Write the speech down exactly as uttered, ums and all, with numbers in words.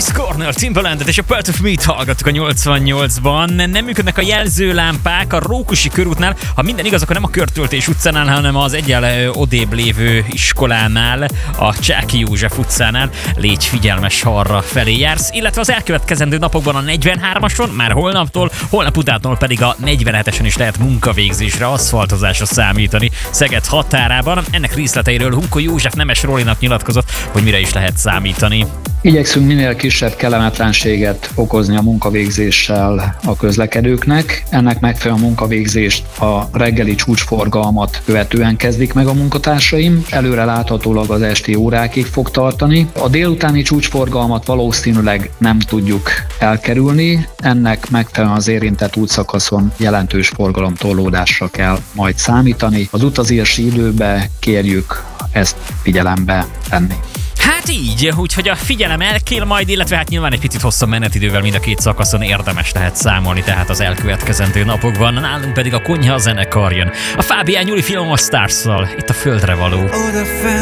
Chris Cornell, Timbalandet és a Part of Me-t hallgattuk a nyolcvannyolcban. Nem működnek a jelzőlámpák a Rókusi körútnál. Ha minden igaz, akkor nem a Körtöltés utcánál, hanem az egyel odébb lévő iskolánál, a Csáky József utcánál. Légy figyelmes, ha arra felé jársz. Illetve az elkövetkezendő napokban a negyvenhármason, már holnaptól, holnap utától pedig a negyvenhetesen is lehet munkavégzésre, aszfaltozásra számítani Szeged határában. Ennek részleteiről Hunkó József Nemes Rolinak nyilatkozott, hogy mire is lehet számítani. Igyekszünk minél kisebb kellemetlenséget okozni a munkavégzéssel a közlekedőknek. Ennek megfelelően a munkavégzést a reggeli csúcsforgalmat követően kezdik meg a munkatársaim. Előre láthatólag az esti órákig fog tartani. A délutáni csúcsforgalmat valószínűleg nem tudjuk elkerülni. Ennek megfelelően az érintett útszakaszon jelentős forgalomtorlódásra kell majd számítani. Az utazási időbe kérjük ezt figyelembe venni. Hát így, úgyhogy a figyelem elkél majd, illetve hát nyilván egy picit hosszabb menetidővel mind a két szakaszon érdemes lehet számolni, tehát az elkövetkezendő napokban. Nálunk pedig a Konyha zenekar jön. A Fábián Gyuri Film a Stars-szal, itt a Földre való.